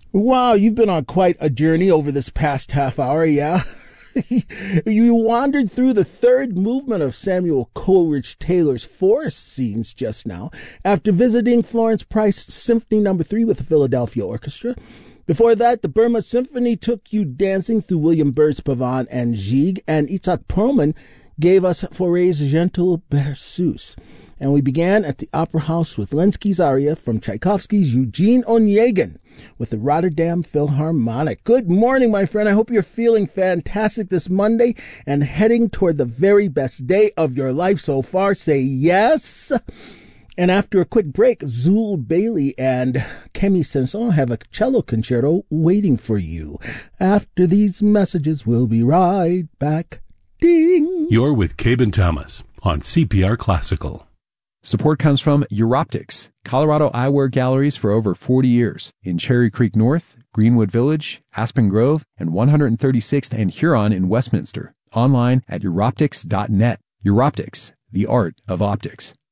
Wow, you've been on quite a journey over this past half hour, yeah? You wandered through the third movement of Samuel Coleridge Taylor's Forest Scenes just now, after visiting Florence Price Symphony No. 3 with the Philadelphia Orchestra. Before that, the Burma Symphony took you dancing through William Byrd's Pavane and Gigue, and Itzhak Perlman gave us Fauré's Gentle Berceuse. And we began at the Opera House with Lenski's aria from Tchaikovsky's Eugene Onegin with the Rotterdam Philharmonic. Good morning, my friend. I hope you're feeling fantastic this Monday and heading toward the very best day of your life so far. Say yes. And after a quick break, Zul Bailey and Kemi Sanson have a cello concerto waiting for you. After these messages, we'll be right back. Ding! You're with Cabe Thomas on CPR Classical. Support comes from Europtics, Colorado eyewear galleries for over 40 years in Cherry Creek North, Greenwood Village, Aspen Grove, and 136th and Huron in Westminster. Online at Europtics.net. Europtics, the art of optics.